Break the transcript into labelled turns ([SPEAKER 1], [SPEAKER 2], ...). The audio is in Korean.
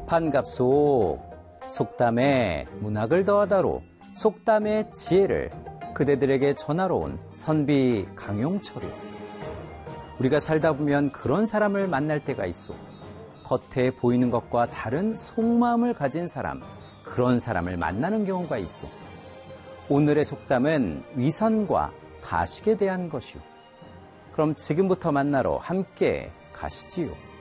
[SPEAKER 1] 반갑소. 속담에 문학을 더하다로 속담의 지혜를 그대들에게 전하러 온 선비 강용철이요. 우리가 살다 보면 그런 사람을 만날 때가 있어. 겉에 보이는 것과 다른 속마음을 가진 사람, 그런 사람을 만나는 경우가 있어. 오늘의 속담은 위선과 가식에 대한 것이요. 그럼 지금부터 만나러 함께 가시지요.